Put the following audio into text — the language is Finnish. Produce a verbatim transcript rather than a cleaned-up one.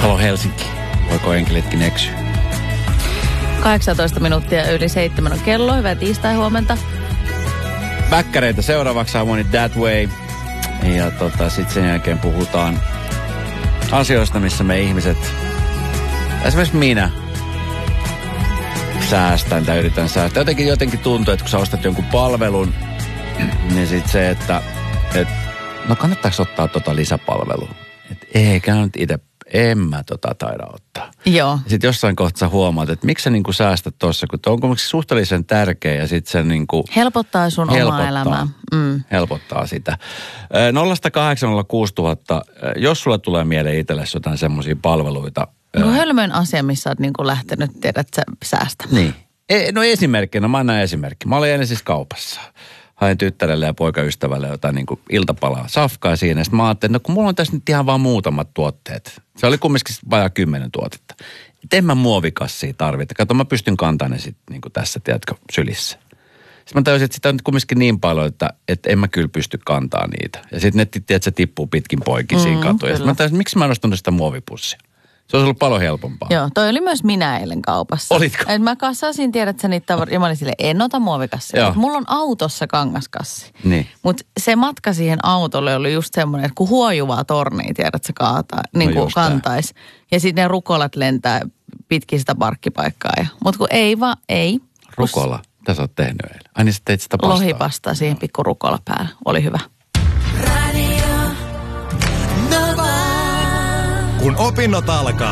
Halo Helsinki. Voiko enkelitkin eksyä? kahdeksantoista minuuttia yli seitsemän on kello. Hyvää tiistai-huomenta. Väkkäreitä seuraavaksi I Want It That Way. Ja tota, sitten sen jälkeen puhutaan asioista, missä me ihmiset, esimerkiksi minä, säästän tai yritän säästää. Jotenkin, jotenkin tuntuu, että kun sä ostat jonkun palvelun, niin sitten se, että et, no kannattaako ottaa tota lisäpalvelua? Että eikä nyt itse, en mä tota taida ottaa. Joo. Sitten jossain kohtaa sä huomaat, että miksi sä niinku säästät tossa, kun on kuitenkin suhteellisen tärkeä ja sitten se niinku helpottaa sun helpottaa, omaa elämää. Mm. Helpottaa sitä. nolla kahdeksan nolla kuusi tuhatta, jos sulla tulee mieleen itsellesi jotain semmoisia palveluita. No hölmön asia, missä oot niinku lähtenyt, tiedät sä, säästämään. Niin. E, no esimerkkinä, mä annan esimerkki. Mä olin ennen siis kaupassa. Hain tyttärelle ja poikaystävälle jotain niin kuin iltapalaa, safkaa siinä. Sitten mä ajattelin, että no kun mulla on tässä nyt ihan vaan muutamat tuotteet. Se oli kumminkin vajaa kymmenen tuotetta. Et en mä muovikassia tarvita. Kato, mä pystyn kantamaan ne sitten niin kuin tässä, tiedätkö, sylissä. Sitten mä tajusin, että sitä on kumminkin niin paljon, että, että en mä kyllä pysty kantaa niitä. Ja sitten ne, tiedät, se tippuu pitkin poikin mm, siinä katuja. Sitten mä tajusin, että miksi mä en ostanut sitä muovipussia. Se olisi ollut paljon helpompaa. Joo, toi oli myös minä eilen kaupassa. Olitko? Et mä kassasin, tiedät sä niitä tavaroita, ja mä olin silleen, en ota muovikassia. Mulla on autossa kangaskassi. Niin. Mutta se matka siihen autolle oli just semmoinen, että kun huojuvaa tornia, tiedät sä kaataa, niin kuin no kantais. Ja sitten ne rukolat lentää pitkin sitä parkkipaikkaa. Mutta kun ei vaan, ei. Rukola? Mitä sä oot tehnyt eilen? Ai niin sä teit sitä pastaa? Lohipastaa siihen pikku rukola päällä. Oli hyvä. Kun opinnot alkaa,